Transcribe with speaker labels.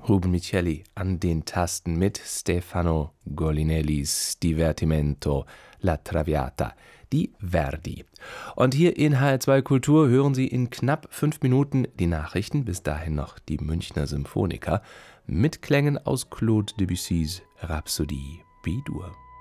Speaker 1: Ruben Micelli an den Tasten mit Stefano Golinellis Divertimento La Traviata, die Verdi. Und hier in HR2 Kultur hören Sie in knapp 5 Minuten die Nachrichten, bis dahin noch die Münchner Symphoniker, mit Klängen aus Claude Debussys Rhapsodie B-Dur.